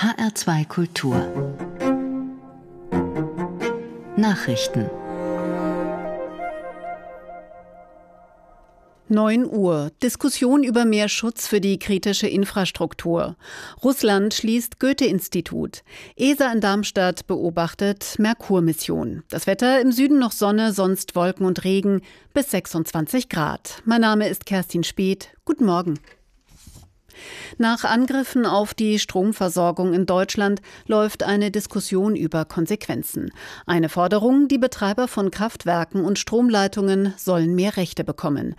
HR2 Kultur Nachrichten 9 Uhr. Diskussion über mehr Schutz für die kritische Infrastruktur. Russland schließt Goethe-Institut. ESA in Darmstadt beobachtet Merkur-Mission. Das Wetter im Süden noch Sonne, sonst Wolken und Regen bis 26 Grad. Mein Name ist Kerstin Speth. Guten Morgen. Nach Angriffen auf die Stromversorgung in Deutschland läuft eine Diskussion über Konsequenzen. Eine Forderung, die Betreiber von Kraftwerken und Stromleitungen sollen mehr Rechte bekommen.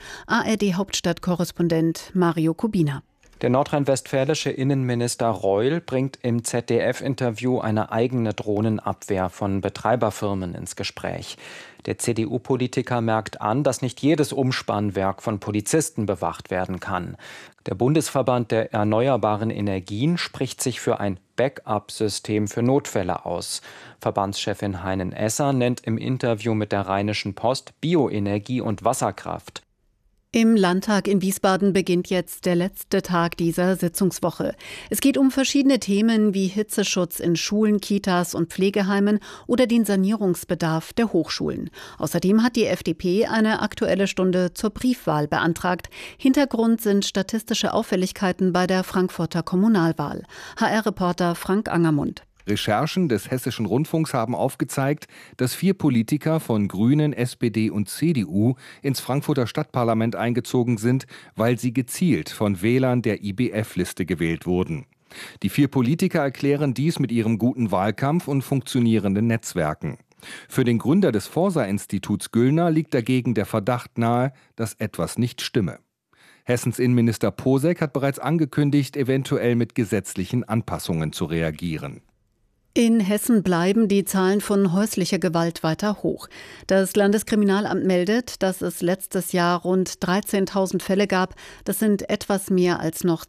ARD-Hauptstadtkorrespondent Mario Kubina. Der nordrhein-westfälische Innenminister Reul bringt im ZDF-Interview eine eigene Drohnenabwehr von Betreiberfirmen ins Gespräch. Der CDU-Politiker merkt an, dass nicht jedes Umspannwerk von Polizisten bewacht werden kann. Der Bundesverband der erneuerbaren Energien spricht sich für ein Backup-System für Notfälle aus. Verbandschefin Heinen-Esser nennt im Interview mit der Rheinischen Post Bioenergie und Wasserkraft. Im Landtag in Wiesbaden beginnt jetzt der letzte Tag dieser Sitzungswoche. Es geht um verschiedene Themen wie Hitzeschutz in Schulen, Kitas und Pflegeheimen oder den Sanierungsbedarf der Hochschulen. Außerdem hat die FDP eine Aktuelle Stunde zur Briefwahl beantragt. Hintergrund sind statistische Auffälligkeiten bei der Frankfurter Kommunalwahl. HR-Reporter Frank Angermund. Recherchen des Hessischen Rundfunks haben aufgezeigt, dass 4 Politiker von Grünen, SPD und CDU ins Frankfurter Stadtparlament eingezogen sind, weil sie gezielt von Wählern der IBF-Liste gewählt wurden. Die 4 Politiker erklären dies mit ihrem guten Wahlkampf und funktionierenden Netzwerken. Für den Gründer des Forsa-Instituts Güllner liegt dagegen der Verdacht nahe, dass etwas nicht stimme. Hessens Innenminister Posek hat bereits angekündigt, eventuell mit gesetzlichen Anpassungen zu reagieren. In Hessen bleiben die Zahlen von häuslicher Gewalt weiter hoch. Das Landeskriminalamt meldet, dass es letztes Jahr rund 13.000 Fälle gab. Das sind etwas mehr als noch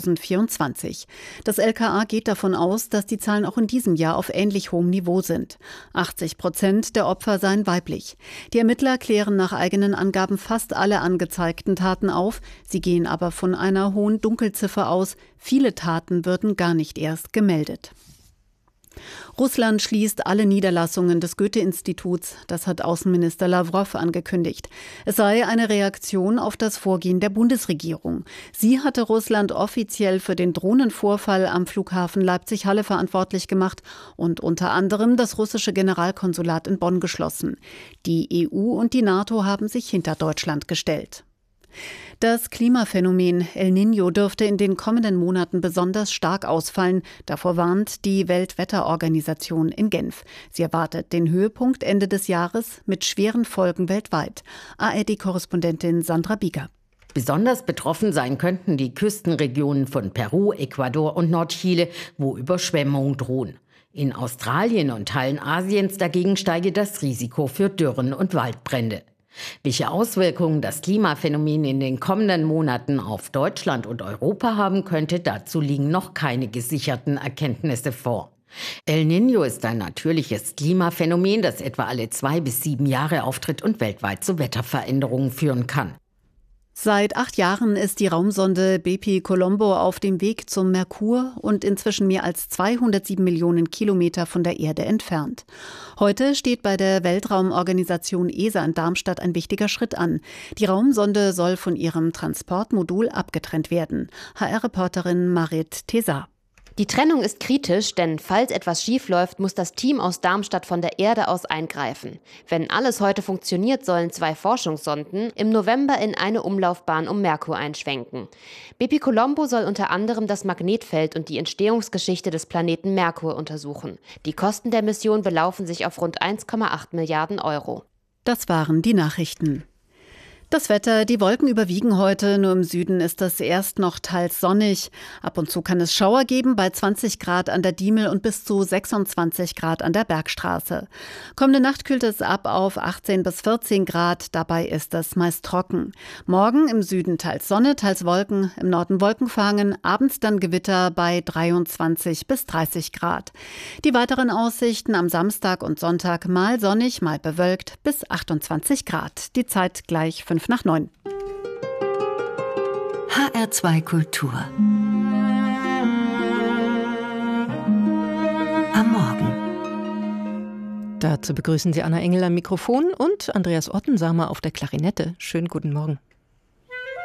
2024. Das LKA geht davon aus, dass die Zahlen auch in diesem Jahr auf ähnlich hohem Niveau sind. 80% der Opfer seien weiblich. Die Ermittler klären nach eigenen Angaben fast alle angezeigten Taten auf. Sie gehen aber von einer hohen Dunkelziffer aus. Viele Taten würden gar nicht erst gemeldet. Russland schließt alle Niederlassungen des Goethe-Instituts, das hat Außenminister Lawrow angekündigt. Es sei eine Reaktion auf das Vorgehen der Bundesregierung. Sie hatte Russland offiziell für den Drohnenvorfall am Flughafen Leipzig-Halle verantwortlich gemacht und unter anderem das russische Generalkonsulat in Bonn geschlossen. Die EU und die NATO haben sich hinter Deutschland gestellt. Das Klimaphänomen El Niño dürfte in den kommenden Monaten besonders stark ausfallen. Davor warnt die Weltwetterorganisation in Genf. Sie erwartet den Höhepunkt Ende des Jahres mit schweren Folgen weltweit. ARD-Korrespondentin Sandra Bieger. Besonders betroffen sein könnten die Küstenregionen von Peru, Ecuador und Nordchile, wo Überschwemmungen drohen. In Australien und Teilen Asiens dagegen steige das Risiko für Dürren und Waldbrände. Welche Auswirkungen das Klimaphänomen in den kommenden Monaten auf Deutschland und Europa haben könnte, dazu liegen noch keine gesicherten Erkenntnisse vor. El Niño ist ein natürliches Klimaphänomen, das etwa alle 2 bis 7 Jahre auftritt und weltweit zu Wetterveränderungen führen kann. Seit 8 Jahren ist die Raumsonde Bepi Colombo auf dem Weg zum Merkur und inzwischen mehr als 207 Millionen Kilometer von der Erde entfernt. Heute steht bei der Weltraumorganisation ESA in Darmstadt ein wichtiger Schritt an. Die Raumsonde soll von ihrem Transportmodul abgetrennt werden. HR-Reporterin Marit Tesar. Die Trennung ist kritisch, denn falls etwas schiefläuft, muss das Team aus Darmstadt von der Erde aus eingreifen. Wenn alles heute funktioniert, sollen 2 Forschungssonden im November in eine Umlaufbahn um Merkur einschwenken. Bepi Colombo soll unter anderem das Magnetfeld und die Entstehungsgeschichte des Planeten Merkur untersuchen. Die Kosten der Mission belaufen sich auf rund 1,8 Milliarden Euro. Das waren die Nachrichten. Das Wetter, die Wolken überwiegen heute, nur im Süden ist es erst noch teils sonnig. Ab und zu kann es Schauer geben bei 20 Grad an der Diemel und bis zu 26 Grad an der Bergstraße. Kommende Nacht kühlt es ab auf 18 bis 14 Grad, dabei ist es meist trocken. Morgen im Süden teils Sonne, teils Wolken, im Norden Wolkenverhangen, abends dann Gewitter bei 23 bis 30 Grad. Die weiteren Aussichten am Samstag und Sonntag mal sonnig, mal bewölkt bis 28 Grad. Die Zeit gleich 8:55. HR2 Kultur Dazu begrüßen Sie Anna Engel am Mikrofon und Andreas Ottensamer auf der Klarinette. Schönen guten Morgen.